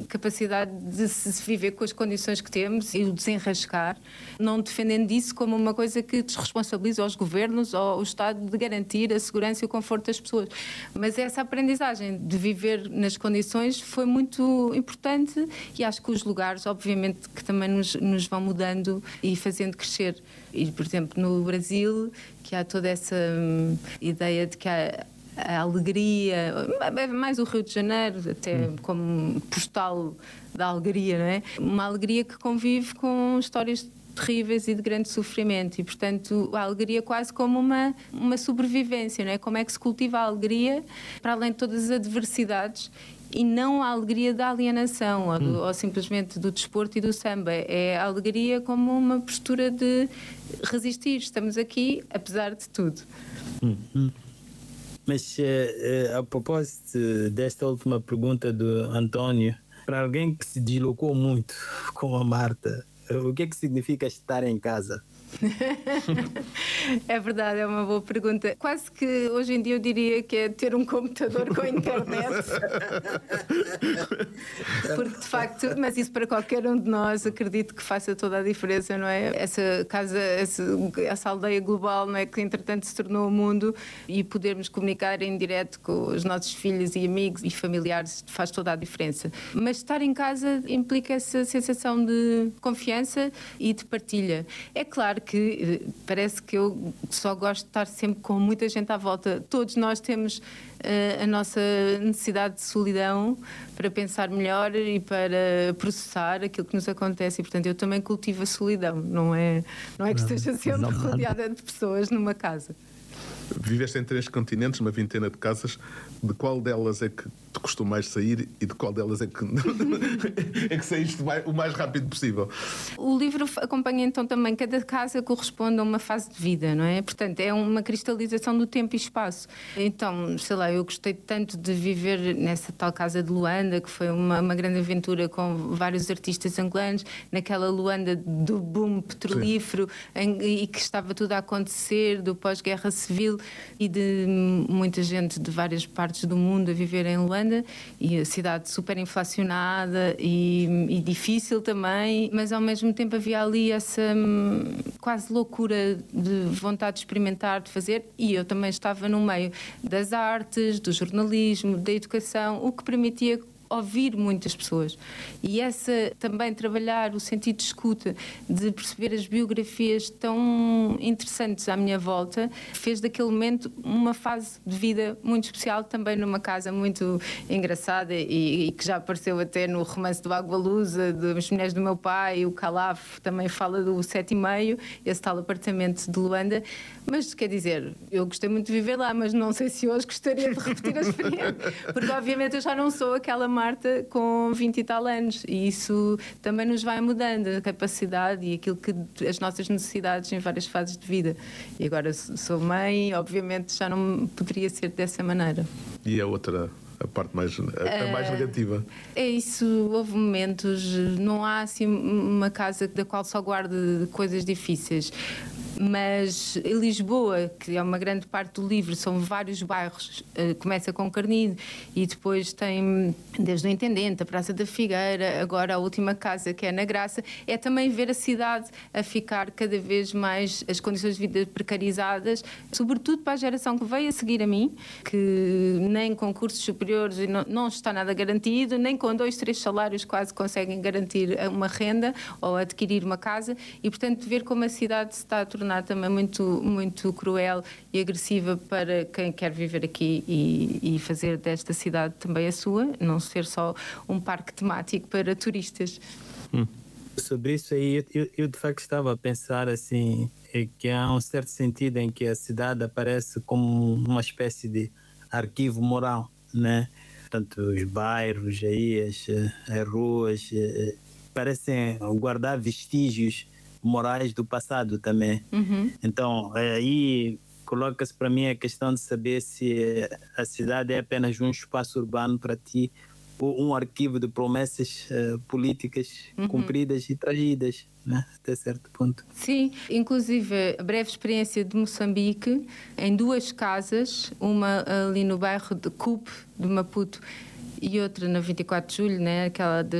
capacidade de se viver com as condições que temos e o desenrascar, não defendendo disso como uma coisa que desresponsabiliza os governos ou o Estado de garantir a segurança e o conforto das pessoas. Mas essa aprendizagem de viver nas condições foi muito importante e acho que os lugares, obviamente, que também nos vão mudando e fazendo crescer. E, por exemplo, no Brasil, que há toda essa ideia de que há a alegria, mais o Rio de Janeiro, até como postal da alegria, não é? Uma alegria que convive com histórias terríveis e de grande sofrimento e, portanto, a alegria quase como uma sobrevivência, não é? Como é que se cultiva a alegria para além de todas as adversidades e não a alegria da alienação ou simplesmente do desporto e do samba. É a alegria como uma postura de resistir. Estamos aqui, apesar de tudo. Mas a propósito desta última pergunta do António, para alguém que se deslocou muito com a Marta, o que é que significa estar em casa? É verdade, é uma boa pergunta. Quase que hoje em dia eu diria que é ter um computador com internet. Porque de facto, mas isso para qualquer um de nós acredito que faça toda a diferença, não é? Essa casa, essa aldeia global, não é? Que entretanto se tornou o mundo e podermos comunicar em direto com os nossos filhos e amigos e familiares faz toda a diferença. Mas estar em casa implica essa sensação de confiança e de partilha. É claro que parece que eu só gosto de estar sempre com muita gente à volta. Todos nós temos a nossa necessidade de solidão para pensar melhor e para processar aquilo que nos acontece e, portanto, eu também cultivo a solidão. Não é que esteja sempre rodeada de pessoas numa casa. Viveste em 3 continentes, uma vintena de casas. De qual delas é que te custou mais sair e de qual delas é que, é que saíste o mais rápido possível? O livro acompanha então também, cada casa corresponde a uma fase de vida, não é? Portanto, é uma cristalização do tempo e espaço. Então, sei lá, eu gostei tanto de viver nessa tal casa de Luanda, que foi uma grande aventura com vários artistas angolanos, naquela Luanda do boom petrolífero e que estava tudo a acontecer, do pós-guerra civil e de muita gente de várias partes do mundo a viver em Luanda, e a cidade super inflacionada e difícil também, mas ao mesmo tempo havia ali essa quase loucura de vontade de experimentar, de fazer, e eu também estava no meio das artes, do jornalismo, da educação, o que permitia ouvir muitas pessoas. E essa também trabalhar o sentido de escuta, de perceber as biografias tão interessantes à minha volta, fez daquele momento uma fase de vida muito especial, também numa casa muito engraçada e que já apareceu até no romance do Água Lusa, das mulheres do meu pai, o Calaf também fala do 7,5, esse tal apartamento de Luanda. Mas quer dizer, eu gostei muito de viver lá, mas não sei se hoje gostaria de repetir a experiência, porque obviamente eu já não sou aquela Marta com 20 e tal anos, e isso também nos vai mudando, a capacidade e aquilo que as nossas necessidades em várias fases de vida. E agora sou mãe, obviamente já não poderia ser dessa maneira. E a outra, a parte mais negativa? É isso, houve momentos, não há assim uma casa da qual só guarde coisas difíceis. Mas Lisboa, que é uma grande parte do livro, são vários bairros, começa com Carnide e depois tem desde o Intendente, a Praça da Figueira, agora a última casa que é na Graça, é também ver a cidade a ficar cada vez mais, as condições de vida precarizadas, sobretudo para a geração que veio a seguir a mim, que nem com cursos superiores não está nada garantido, nem com 2, 3 salários quase conseguem garantir uma renda ou adquirir uma casa, e portanto ver como a cidade se está a tornar também muito, muito cruel e agressiva para quem quer viver aqui e fazer desta cidade também a sua, não ser só um parque temático para turistas. Sobre isso aí, eu de facto estava a pensar assim, que há um certo sentido em que a cidade aparece como uma espécie de arquivo moral, né? Portanto, os bairros aí, as ruas, parecem guardar vestígios morais do passado também. Então, aí coloca-se para mim a questão de saber se a cidade é apenas um espaço urbano para ti ou um arquivo de promessas políticas cumpridas e traídas, né? Até certo ponto. Sim, inclusive a breve experiência de Moçambique, em 2 casas, uma ali no bairro de Cupe, de Maputo, e outra na 24 de Julho, né? Aquela